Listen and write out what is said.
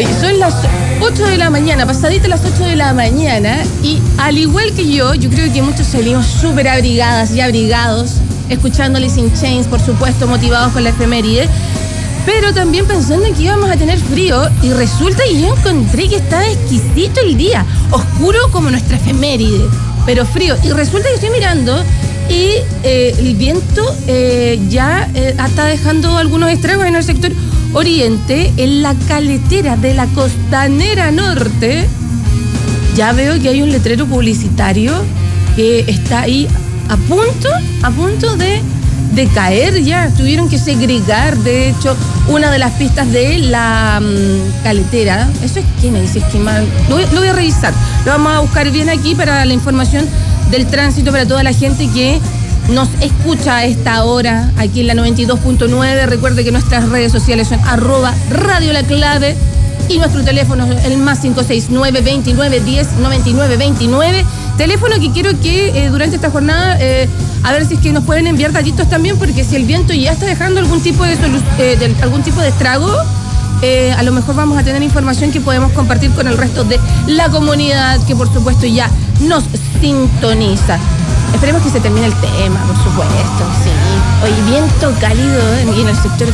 Oye, son las 8 de la mañana, pasaditas las 8 de la mañana, y al igual que yo creo que muchos salimos súper abrigadas y abrigados, escuchando Alice in Chains, por supuesto, motivados con la efeméride, pero también pensando en que íbamos a tener frío, y resulta que yo encontré que estaba exquisito el día, oscuro como nuestra efeméride, pero frío, y resulta que estoy mirando y el viento ya está dejando algunos estragos en el sector oriente, en la caletera de la Costanera Norte. Ya veo que hay un letrero publicitario que está ahí a punto de caer ya. Tuvieron que segregar, de hecho, una de las pistas de la caletera. ¿Eso es qué me dices? Lo voy a revisar. Lo vamos a buscar bien aquí para la información del tránsito para toda la gente que nos escucha a esta hora aquí en la 92.9. Recuerde que nuestras redes sociales son @Radio La Clave y nuestro teléfono el más 569 29 10 99 29. Teléfono que quiero que durante esta jornada a ver si es que nos pueden enviar datitos también, porque si el viento ya está dejando algún tipo de estrago, a lo mejor vamos a tener información que podemos compartir con el resto de la comunidad que por supuesto ya nos sintoniza. Esperemos que se termine el tema, por supuesto, sí. Hoy viento cálido y en el sector